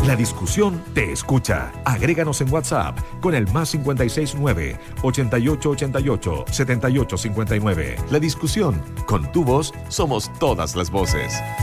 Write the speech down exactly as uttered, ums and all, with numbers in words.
La discusión te escucha. Agréganos en WhatsApp con el más cincuenta y seis nueve, ochenta y ocho ochenta y ocho, setenta y ocho cincuenta y nueve. La discusión, con tu voz, somos todas las voces.